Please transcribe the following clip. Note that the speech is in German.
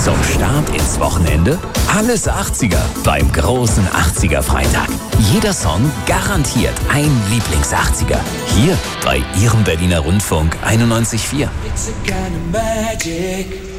Zum Start ins Wochenende alles 80er beim großen 80er Freitag. Jeder Song garantiert ein Lieblings-80er. Hier bei Ihrem Berliner Rundfunk 91,4. It's a kind of magic.